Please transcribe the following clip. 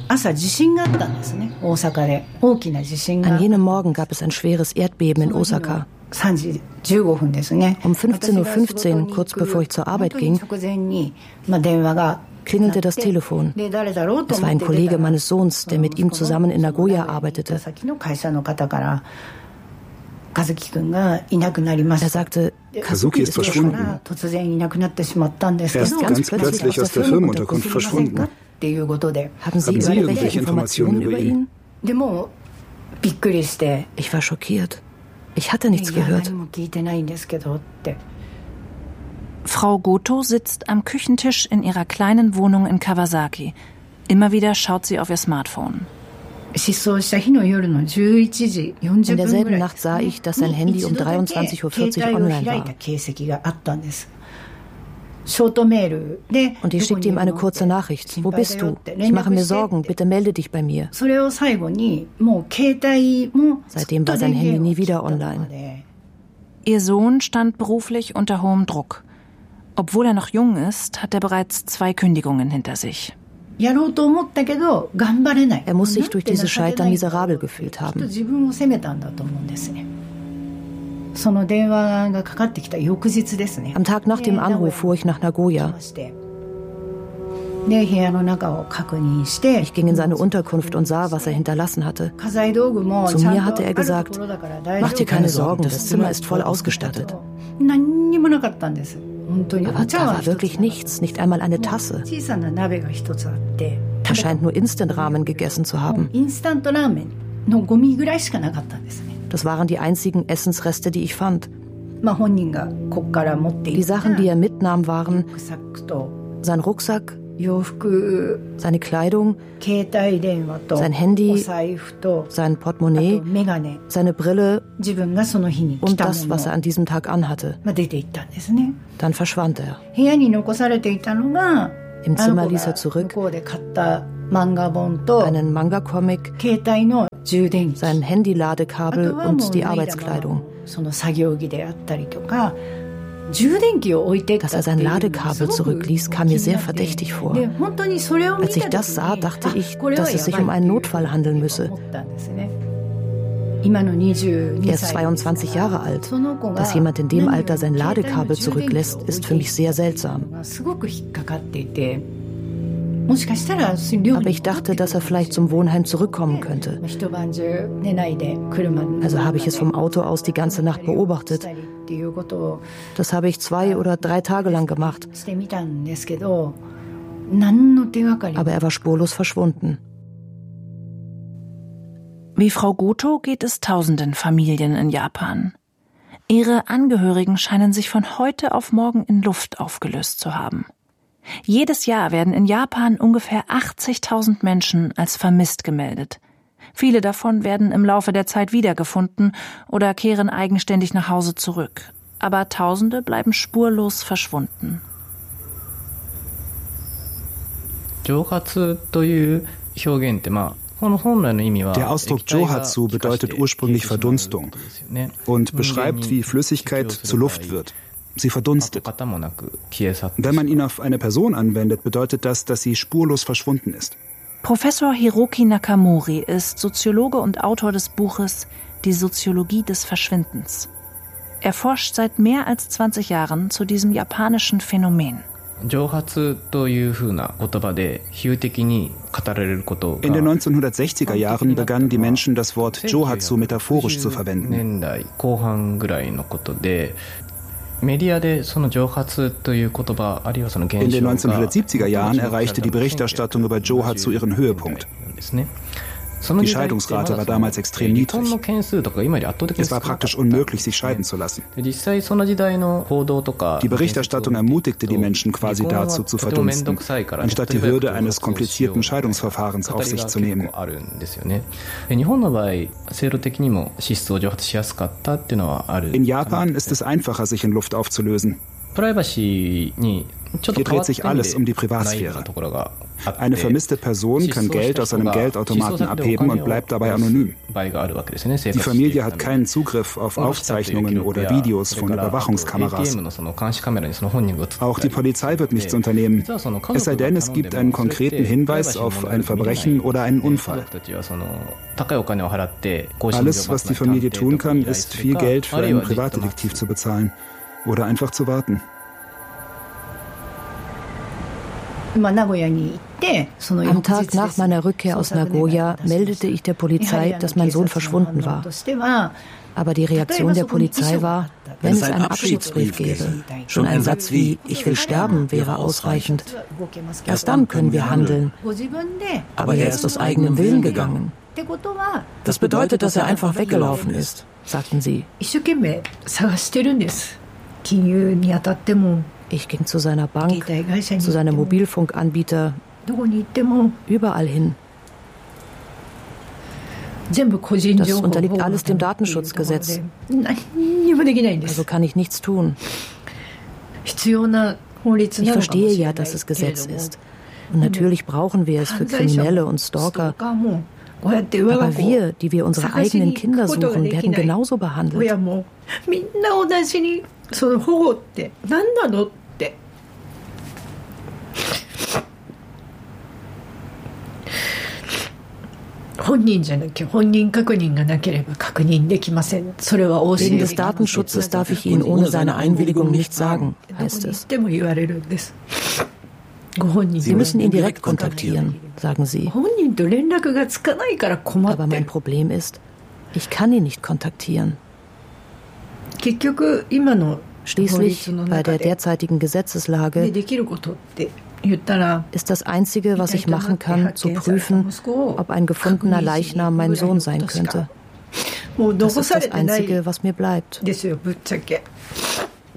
An jenem Morgen gab es ein schweres Erdbeben in Osaka. Um 15:15 Uhr, kurz bevor ich zur Arbeit ging, klingelte das Telefon. Es war ein Kollege meines Sohns, der mit ihm zusammen in Nagoya arbeitete. Er sagte, Kazuki ist verschwunden. Er ist ganz plötzlich aus der Firmenunterkunft verschwunden. Haben Sie irgendwelche Informationen über ihn? Ich war schockiert. Ich hatte nichts gehört. Frau Goto sitzt am Küchentisch in ihrer kleinen Wohnung in Kawasaki. Immer wieder schaut sie auf ihr Smartphone. In derselben Nacht sah ich, dass sein Handy um 23:40 Uhr online war. Und ich schickte ihm eine kurze Nachricht. Wo bist du? Ich mache mir Sorgen. Bitte melde dich bei mir. Seitdem war sein Handy nie wieder online. Ihr Sohn stand beruflich unter hohem Druck. Obwohl er noch jung ist, hat er bereits 2 Kündigungen hinter sich. Er muss sich durch dieses Scheitern miserabel gefühlt haben. Am Tag nach dem Anruf fuhr ich nach Nagoya. Ich ging in seine Unterkunft und sah, was er hinterlassen hatte. Zu mir hatte er gesagt, mach dir keine Sorgen, das Zimmer ist voll ausgestattet. Aber da war wirklich nichts, nicht einmal eine Tasse. Er scheint nur Instant-Ramen gegessen zu haben. Das waren die einzigen Essensreste, die ich fand. Die Sachen, die er mitnahm, waren sein Rucksack, seine Kleidung, sein Handy, sein Portemonnaie, seine Brille und das, was er an diesem Tag anhatte. Dann verschwand er. Im Zimmer ließ er zurück einen Manga-Comic, sein Handy-Ladekabel und die Arbeitskleidung. Dass er sein Ladekabel zurückließ, kam mir sehr verdächtig vor. Als ich das sah, dachte ich, dass es sich um einen Notfall handeln müsse. Er ist 22 Jahre alt. Dass jemand in dem Alter sein Ladekabel zurücklässt, ist für mich sehr seltsam. Aber ich dachte, dass er vielleicht zum Wohnheim zurückkommen könnte. Also habe ich es vom Auto aus die ganze Nacht beobachtet. Das habe ich 2 oder 3 Tage lang gemacht. Aber er war spurlos verschwunden. Wie Frau Goto geht es tausenden Familien in Japan. Ihre Angehörigen scheinen sich von heute auf morgen in Luft aufgelöst zu haben. Jedes Jahr werden in Japan ungefähr 80.000 Menschen als vermisst gemeldet. Viele davon werden im Laufe der Zeit wiedergefunden oder kehren eigenständig nach Hause zurück. Aber Tausende bleiben spurlos verschwunden. Der Ausdruck Johatsu bedeutet ursprünglich Verdunstung und beschreibt, wie Flüssigkeit zu Luft wird. Sie verdunstet. Wenn man ihn auf eine Person anwendet, bedeutet das, dass sie spurlos verschwunden ist. Professor Hiroki Nakamori ist Soziologe und Autor des Buches Die Soziologie des Verschwindens. Er forscht seit mehr als 20 Jahren zu diesem japanischen Phänomen. In den 1960er Jahren begannen die Menschen, das Wort Johatsu metaphorisch zu verwenden. In den 1970er Jahren erreichte die Berichterstattung über Johatsu ihren Höhepunkt. Die Scheidungsrate war damals extrem niedrig. Es war praktisch unmöglich, sich scheiden zu lassen. Die Berichterstattung ermutigte die Menschen quasi dazu, zu verdunsten, anstatt die Hürde eines komplizierten Scheidungsverfahrens auf sich zu nehmen. In Japan ist es einfacher, sich in Luft aufzulösen. Hier dreht sich alles um die Privatsphäre. Eine vermisste Person kann Geld aus einem Geldautomaten abheben und bleibt dabei anonym. Die Familie hat keinen Zugriff auf Aufzeichnungen oder Videos von Überwachungskameras. Auch die Polizei wird nichts unternehmen, es sei denn, es gibt einen konkreten Hinweis auf ein Verbrechen oder einen Unfall. Alles, was die Familie tun kann, ist viel Geld für einen Privatdetektiv zu bezahlen oder einfach zu warten. Am Tag nach meiner Rückkehr aus Nagoya meldete ich der Polizei, dass mein Sohn verschwunden war. Aber die Reaktion der Polizei war, wenn es einen Abschiedsbrief gäbe. Schon ein Satz wie »Ich will sterben« wäre ausreichend. Erst dann können wir handeln. Aber er ist aus eigenem Willen gegangen. Das bedeutet, dass er einfach weggelaufen ist, sagten sie. Ich ging zu seiner Bank, zu seinem Mobilfunkanbieter, überall hin. Das unterliegt alles dem Datenschutzgesetz. Also kann ich nichts tun. Ich verstehe ja, dass es Gesetz ist. Und natürlich brauchen wir es für Kriminelle und Stalker. Aber wir, die wir unsere eigenen Kinder suchen, werden genauso behandelt. Wegen des Datenschutzes darf ich Ihnen ohne seine Einwilligung nichts sagen, heißt es. Sie müssen ihn direkt kontaktieren, sagen sie. Aber mein Problem ist, ich kann ihn nicht kontaktieren. Schließlich, bei der derzeitigen Gesetzeslage, ist das Einzige, was ich machen kann, zu prüfen, ob ein gefundener Leichnam mein Sohn sein könnte. Das ist das Einzige, was mir bleibt.